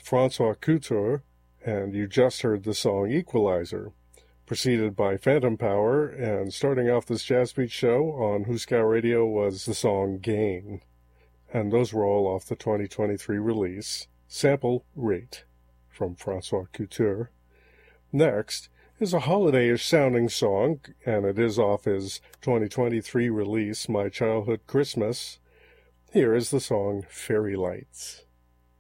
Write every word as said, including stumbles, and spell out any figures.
Francois Couture, and you just heard the song Equalizer, preceded by Phantom Power, and starting off this Jazz Beat show on Huskow Radio was the song Gain. And those were all off the twenty twenty-three release, Sample Rate, from Francois Couture. Next is a holiday-ish sounding song, and it is off his twenty twenty-three release, My Childhood Christmas. Here is the song Fairy Lights.